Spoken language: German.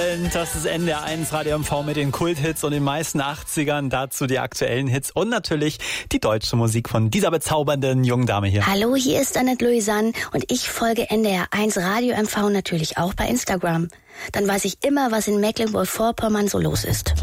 Das ist NDR 1 Radio MV mit den Kulthits und den meisten 80ern. Dazu die aktuellen Hits und natürlich die deutsche Musik von dieser bezaubernden jungen Dame hier. Hallo, hier ist Annette Louisanne und ich folge NDR 1 Radio MV natürlich auch bei Instagram. Dann weiß ich immer, was in Mecklenburg-Vorpommern so los ist.